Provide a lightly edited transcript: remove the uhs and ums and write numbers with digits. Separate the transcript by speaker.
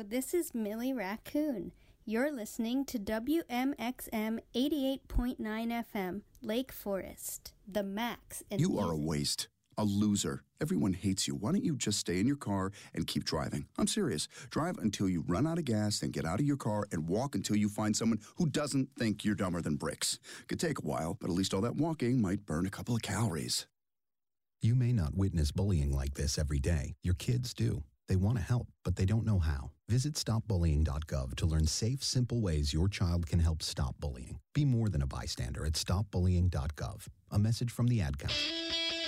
Speaker 1: this is Millie Raccoon. You're listening to WMXM 88.9 FM, Lake Forest, the max in
Speaker 2: You
Speaker 1: music.
Speaker 2: are a waste. A loser. Everyone hates you. Why don't you just stay in your car and keep driving? I'm serious. Drive until you run out of gas, then get out of your car and walk until you find someone who doesn't think you're dumber than bricks. Could take a while, but at least all that walking might burn a couple of calories.
Speaker 3: You may not witness bullying like this every day. Your kids do. They want to help, but they don't know how. Visit stopbullying.gov to learn safe, simple ways your child can help stop bullying. Be more than a bystander at stopbullying.gov. A message from the Ad Council.